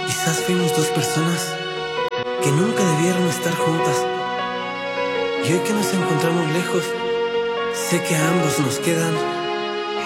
Quizás fuimos dos personas que nunca debieron estar juntas. Y hoy que nos encontramos lejos, sé que a ambos nos quedan